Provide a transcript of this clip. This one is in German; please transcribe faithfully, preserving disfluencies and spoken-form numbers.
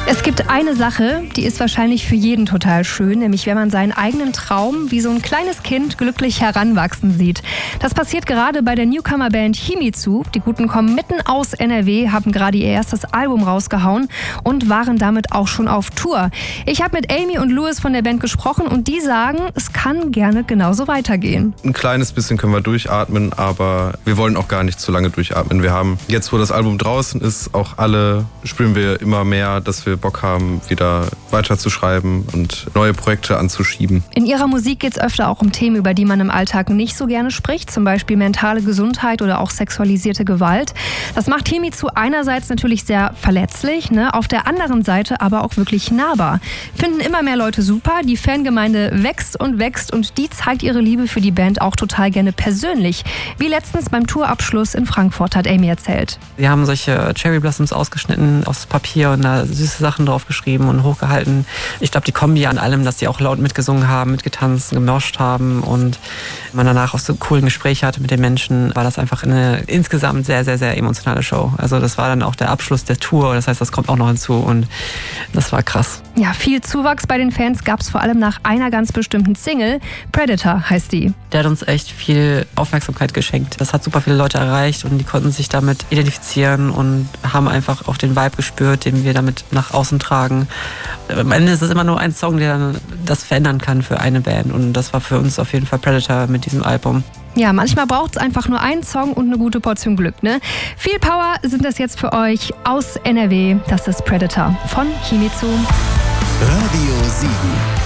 Es gibt eine Sache, die ist wahrscheinlich für jeden total schön, nämlich wenn man seinen eigenen Traum wie so ein kleines Kind glücklich heranwachsen sieht. Das passiert gerade bei der Newcomer-Band Himizu. Die Guten kommen mitten aus N R W, haben gerade ihr erstes Album rausgehauen und waren damit auch schon auf Tour. Ich habe mit Amy und Louis von der Band gesprochen und die sagen, es kann gerne genauso weitergehen. Ein kleines bisschen können wir durchatmen, aber wir wollen auch gar nicht zu lange durchatmen. Wir haben jetzt, wo das Album draußen ist, auch alle spüren wir immer mehr, dass wir Bock haben, wieder weiterzuschreiben und neue Projekte anzuschieben. In ihrer Musik geht es öfter auch um Themen, über die man im Alltag nicht so gerne spricht, zum Beispiel mentale Gesundheit oder auch sexualisierte Gewalt. Das macht Himizu einerseits natürlich sehr verletzlich, ne? Auf der anderen Seite aber auch wirklich nahbar. Finden immer mehr Leute super, die Fangemeinde wächst und wächst und die zeigt ihre Liebe für die Band auch total gerne persönlich. Wie letztens beim Tourabschluss in Frankfurt, hat Amy erzählt. Wir haben solche Cherry Blossoms ausgeschnitten aufs Papier und da süße Sachen drauf geschrieben und hochgehalten. Ich glaube, die Kombi an allem, dass die auch laut mitgesungen haben, mitgetanzt, gemorscht haben und man danach auch so coolen Gespräche hatte mit den Menschen, war das einfach eine insgesamt sehr, sehr, sehr emotionale Show. Also das war dann auch der Abschluss der Tour, das heißt, das kommt auch noch hinzu und das war krass. Ja, viel Zuwachs bei den Fans gab es vor allem nach einer ganz bestimmten Single. Predator heißt die. Der hat uns echt viel Aufmerksamkeit geschenkt. Das hat super viele Leute erreicht und die konnten sich damit identifizieren und haben einfach auch den Vibe gespürt, den wir damit nach außen tragen. Am Ende ist es immer nur ein Song, der dann das verändern kann für eine Band und das war für uns auf jeden Fall Predator mit diesem Album. Ja, manchmal braucht es einfach nur einen Song und eine gute Portion Glück, ne? Viel Power sind das jetzt für euch aus N R W. Das ist Predator von Himizu. Radio sieben.